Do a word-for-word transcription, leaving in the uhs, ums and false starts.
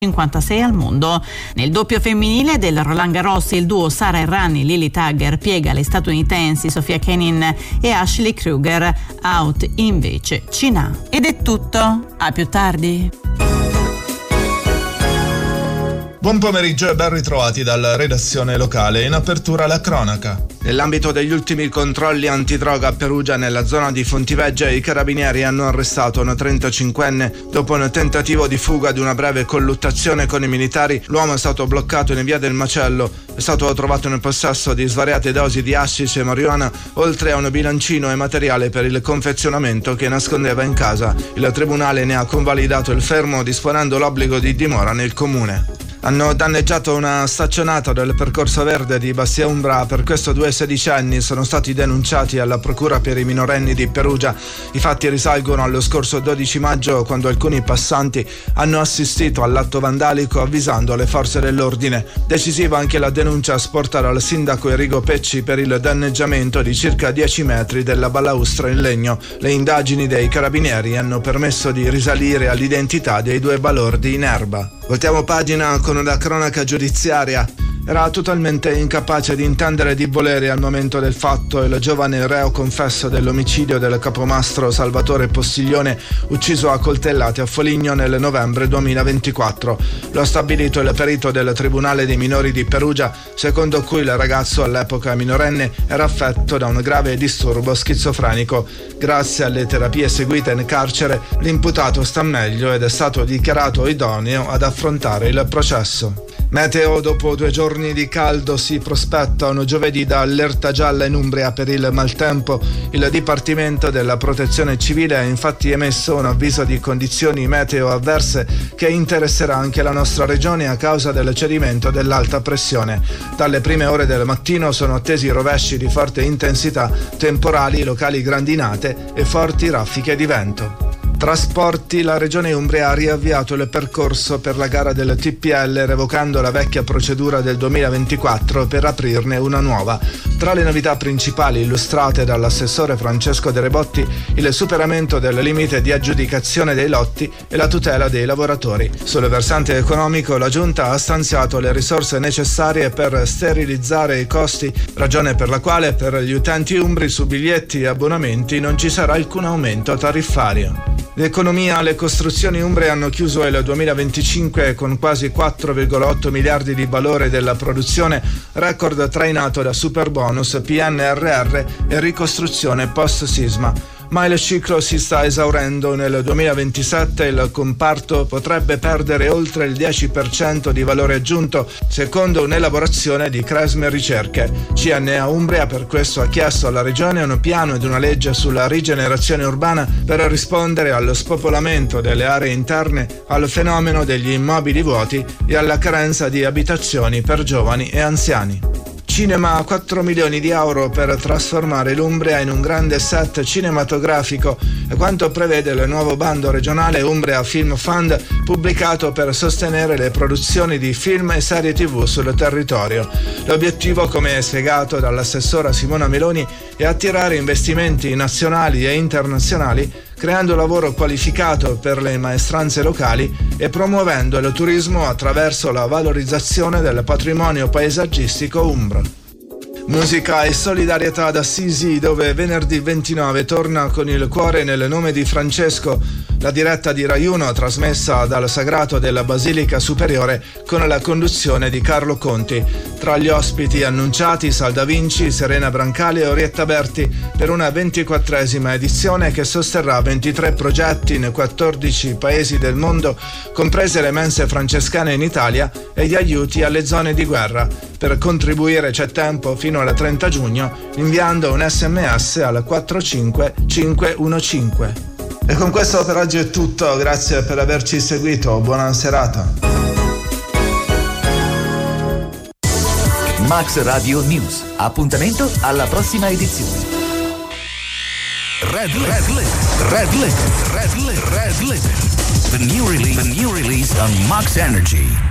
cinquantasei al mondo. Nel doppio femminile del Roland Garros il duo Sara Errani Lily Tagger piega le statunitensi Sofia Kenin e Ashley Kruger, out invece Cina. Ed è tutto, a più tardi. Buon pomeriggio e ben ritrovati dalla redazione locale. In apertura la cronaca. Nell'ambito degli ultimi controlli antidroga a Perugia, nella zona di Fontiveggia, i carabinieri hanno arrestato una trentacinquenne. Dopo un tentativo di fuga di una breve colluttazione con i militari, l'uomo è stato bloccato in via del Macello. È stato trovato nel possesso di svariate dosi di hashish e marijuana, oltre a un bilancino e materiale per il confezionamento che nascondeva in casa. Il tribunale ne ha convalidato il fermo, disponendo l'obbligo di dimora nel comune. Hanno danneggiato una staccionata del percorso verde di Bastia Umbra. Per questo due sedicenni sono stati denunciati alla procura per i minorenni di Perugia. I fatti risalgono allo scorso dodici maggio, quando alcuni passanti hanno assistito all'atto vandalico avvisando le forze dell'ordine. Decisiva anche la denuncia sporta dal sindaco Enrico Pecci per il danneggiamento di circa dieci metri della balaustra in legno. Le indagini dei carabinieri hanno permesso di risalire all'identità dei due balordi in erba. Voltiamo pagina con una cronaca giudiziaria. Era totalmente incapace di intendere di volere al momento del fatto il giovane reo confesso dell'omicidio del capomastro Salvatore Postiglione, ucciso a coltellate a Foligno nel novembre duemilaventiquattro. Lo ha stabilito il perito del Tribunale dei minori di Perugia, secondo cui il ragazzo, all'epoca minorenne, era affetto da un grave disturbo schizofrenico. Grazie alle terapie seguite in carcere, l'imputato sta meglio ed è stato dichiarato idoneo ad affrontare il processo. Meteo: dopo due giorni di caldo si prospetta un giovedì da allerta gialla in Umbria per il maltempo. Il Dipartimento della Protezione Civile ha infatti emesso un avviso di condizioni meteo avverse che interesserà anche la nostra regione a causa del cedimento dell'alta pressione. Dalle prime ore del mattino sono attesi rovesci di forte intensità, temporali, locali grandinate e forti raffiche di vento. Trasporti: la Regione Umbria ha riavviato il percorso per la gara del T P L, revocando la vecchia procedura del duemilaventiquattro per aprirne una nuova. Tra le novità principali illustrate dall'assessore Francesco De Rebotti, il superamento del limite di aggiudicazione dei lotti e la tutela dei lavoratori. Sul versante economico, la Giunta ha stanziato le risorse necessarie per sterilizzare i costi, ragione per la quale per gli utenti umbri su biglietti e abbonamenti non ci sarà alcun aumento tariffario. L'economia: le costruzioni umbre hanno chiuso il duemilaventicinque con quasi quattro virgola otto miliardi di valore della produzione, record trainato da superbonus, P N R R e ricostruzione post-sisma. Ma il ciclo si sta esaurendo. Nel duemilaventisette il comparto potrebbe perdere oltre il dieci per cento di valore aggiunto, secondo un'elaborazione di Cresme Ricerche. C N A Umbria per questo ha chiesto alla Regione un piano ed una legge sulla rigenerazione urbana per rispondere allo spopolamento delle aree interne, al fenomeno degli immobili vuoti e alla carenza di abitazioni per giovani e anziani. Cinema: quattro milioni di euro per trasformare l'Umbria in un grande set cinematografico, è quanto prevede il nuovo bando regionale Umbria Film Fund, pubblicato per sostenere le produzioni di film e serie tv sul territorio. L'obiettivo, come è spiegato dall'assessora Simona Meloni, è attirare investimenti nazionali e internazionali, creando lavoro qualificato per le maestranze locali e promuovendo il turismo attraverso la valorizzazione del patrimonio paesaggistico umbro. Musica e solidarietà ad Assisi, dove venerdì ventinove torna Con il cuore nel nome di Francesco, la diretta di Rai uno trasmessa dal Sagrato della Basilica Superiore con la conduzione di Carlo Conti. Tra gli ospiti annunciati Salda Vinci, Serena Brancali e Orietta Berti, per una ventiquattresima edizione che sosterrà ventitré progetti in quattordici paesi del mondo, comprese le mense francescane in Italia e gli aiuti alle zone di guerra. Per contribuire c'è tempo fino al trenta giugno inviando un sms al quattro cinque cinque uno cinque. E con questo per oggi è tutto, grazie per averci seguito, buona serata. Max Radio News, appuntamento alla prossima edizione. Red Red Red Red Red Red Red The new release, the new release on Max Energy.